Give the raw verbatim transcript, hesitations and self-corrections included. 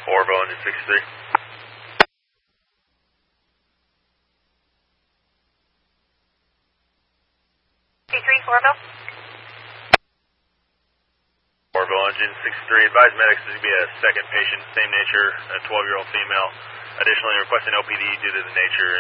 Orville, engine sixty-three. sixty-three, Orville. Orville, engine sixty-three. Advise medics to be a second patient, same nature, a twelve-year-old female. Additionally, requesting O P D due to the nature